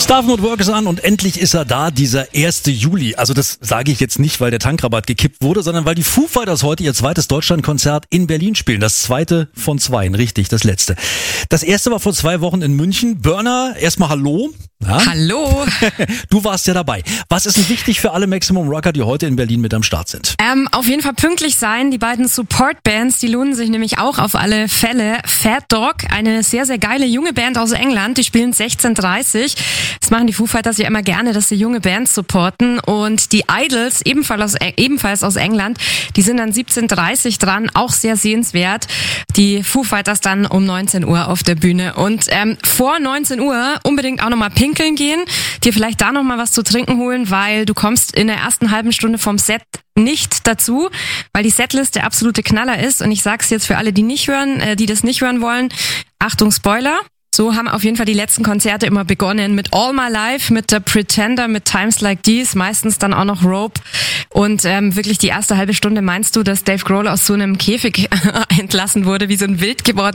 Staff Not Work ist an und endlich ist er da, dieser 1. Juli. Also das sage ich jetzt nicht, weil der Tankrabatt gekippt wurde, sondern weil die Foo Fighters heute ihr zweites Deutschlandkonzert in Berlin spielen. Das zweite von zweien, richtig, das letzte. Das erste war vor 2 Wochen in München. Burner, erstmal hallo. Ja? Hallo. Du warst ja dabei. Was ist denn wichtig für alle Maximum Rocker, die heute in Berlin mit am Start sind? Auf jeden Fall pünktlich sein. Die beiden Support-Bands, die lohnen sich nämlich auch auf alle Fälle. Fat Dog, eine sehr, sehr geile junge Band aus England, die spielen 16:30. Das machen die Foo Fighters ja immer gerne, dass sie junge Bands supporten. Und die Idols, ebenfalls aus England, die sind dann 17:30 dran, auch sehr sehenswert. Die Foo Fighters dann um 19 Uhr auf der Bühne. Und vor 19 Uhr unbedingt auch nochmal pinkeln gehen, dir vielleicht da nochmal was zu trinken holen, weil du kommst in der ersten halben Stunde vom Set nicht dazu, weil die Setlist der absolute Knaller ist. Und ich sag's jetzt für alle, die das nicht hören wollen. Achtung, Spoiler. So haben auf jeden Fall die letzten Konzerte immer begonnen mit All My Life, mit The Pretender, mit Times Like These, meistens dann auch noch Rope. Und wirklich die erste halbe Stunde meinst du, dass Dave Grohl aus so einem Käfig entlassen wurde, wie so ein wild geworden